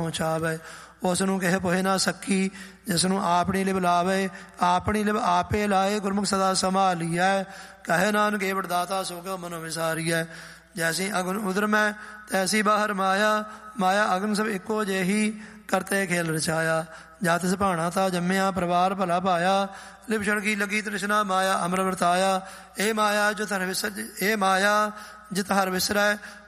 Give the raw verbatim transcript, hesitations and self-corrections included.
ਪਹੁੰਚਾਵੇ। ਉਸ ਨੂੰ ਕਹੇ ਪੋਹੇ ਨਾ ਸੱਖੀ, ਜਿਸ ਨੂੰ ਆਪਣੀ ਲਿਵ ਲਾਵੇ। ਆਪਣੀ ਲਿਵ ਆਪੇ ਲਾਏ, ਗੁਰਮੁਖ ਸਦਾ ਸੰਭਾਲੀਐ। ਕਹੇ ਨਾਨਕ ਏਵੜ ਦਾਤਾ ਸੋ ਕਿਉ ਮਨੋ ਵਿਸਾਰੀਐ। ਜੈਸੀ ਅਗਨ ਉਦਰ ਮੈਂ ਤੈਸੀ ਬਾਹਰ ਮਾਇਆ, ਮਾਇਆ ਅਗਨ ਸਭ ਇੱਕੋ ਜਿਹੀ, ਕਰਤੇ ਖੇਲ ਰਚਾਇਆ। ਜਾ ਤਿਸ ਭਾਣਾ ਤਾ ਜੰਮਿਆ, ਪਰਿਵਾਰ ਭਲਾ ਪਾਇਆ। ਲਿਵ ਛੜਕੀ ਲੱਗੀ ਤ੍ਰਿਸ਼ਨਾ, ਮਾਇਆ ਅਮਰ ਵਰਤਾਇਆ। ਇਹ ਮਾਇਆ ਜਿਤ ਹਰ ਵਿਸਰ ਇਹ ਮਾਇਆ ਜਿਤ ਹਰ ਵਿਸਰੈ,